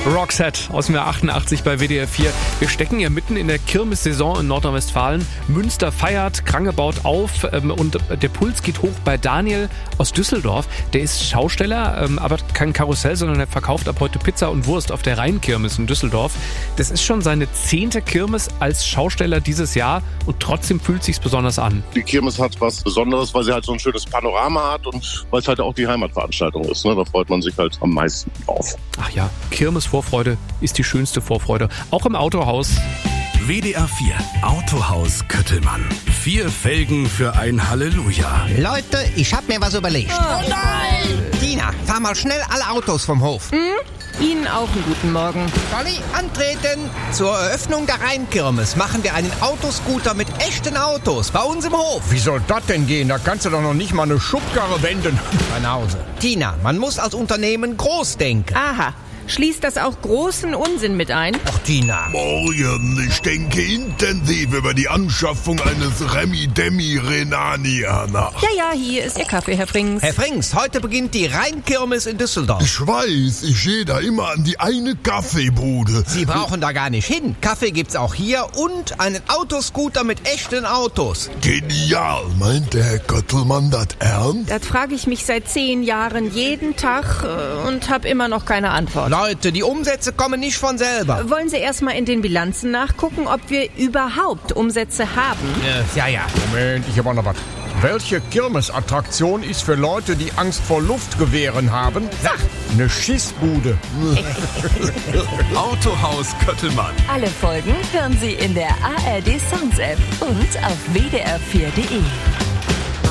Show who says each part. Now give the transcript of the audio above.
Speaker 1: Roxette aus dem Jahr 88 bei WDR 4. Wir stecken ja mitten in der Kirmessaison in Nordrhein-Westfalen. Münster feiert, Krange baut auf und der Puls geht hoch bei Daniel aus Düsseldorf. Der ist Schausteller, aber kein Karussell, sondern er verkauft ab heute Pizza und Wurst auf der Rheinkirmes in Düsseldorf. Das ist schon seine 10. Kirmes als Schausteller dieses Jahr und trotzdem fühlt sich's besonders an.
Speaker 2: Die Kirmes hat was Besonderes, weil sie halt so ein schönes Panorama hat und weil es halt auch die Heimatveranstaltung ist. Ne? Da freut man sich halt am meisten drauf.
Speaker 1: Ach ja, Kirmesvorfreude ist die schönste Vorfreude. Auch im Autohaus.
Speaker 3: WDR 4 Autohaus Köttelmann. 4 Felgen für ein Halleluja.
Speaker 4: Leute, ich hab mir was überlegt.
Speaker 5: Oh nein!
Speaker 4: Tina, fahr mal schnell alle Autos vom Hof.
Speaker 5: Ihnen auch einen guten Morgen.
Speaker 4: Dolly, antreten! Zur Eröffnung der Rheinkirmes machen wir einen Autoscooter mit echten Autos bei uns im Hof.
Speaker 6: Wie soll das denn gehen? Da kannst du doch noch nicht mal eine Schubkarre wenden.
Speaker 4: Nach Hause. Tina, man muss als Unternehmen groß denken.
Speaker 5: Aha. Schließt das auch großen Unsinn mit ein?
Speaker 4: Ach, Tina.
Speaker 7: Morgen, ich denke intensiv über die Anschaffung eines Remi-Demi-Renania nach.
Speaker 5: Ja, hier ist Ihr Kaffee, Herr Frings.
Speaker 4: Herr Frings, heute beginnt die Rheinkirmes in Düsseldorf.
Speaker 7: Ich weiß, ich gehe da immer an die eine Kaffeebude.
Speaker 4: Sie brauchen da gar nicht hin. Kaffee gibt's auch hier und einen Autoscooter mit echten Autos.
Speaker 7: Genial, meint der Herr Köttelmann das ernst?
Speaker 5: Das frage ich mich seit 10 Jahren jeden Tag und habe immer noch keine Antwort.
Speaker 4: Leute, die Umsätze kommen nicht von selber.
Speaker 5: Wollen Sie erstmal in den Bilanzen nachgucken, ob wir überhaupt Umsätze haben?
Speaker 4: Ja.
Speaker 6: Moment, ich hab auch noch was. Welche Kirmesattraktion ist für Leute, die Angst vor Luftgewehren haben?
Speaker 5: Sag!
Speaker 6: Eine Schießbude.
Speaker 3: Autohaus Köttelmann.
Speaker 8: Alle Folgen hören Sie in der ARD Songs App und auf wdr4.de.